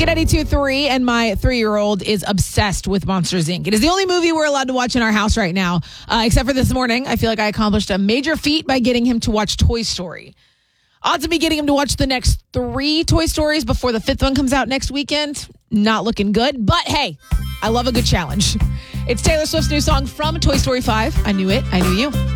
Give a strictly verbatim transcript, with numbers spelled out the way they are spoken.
K ninety-two point three, and my three-year-old is obsessed with Monsters, Incorporated. It is the only movie we're allowed to watch in our house right now, uh, except for this morning. I feel like I accomplished a major feat by getting him to watch Toy Story. Odds of me getting him to watch the next three Toy Stories before the fifth one comes out next weekend, not looking good. But hey, I love a good challenge. It's Taylor Swift's new song from Toy Story five. I Knew It, I Knew You.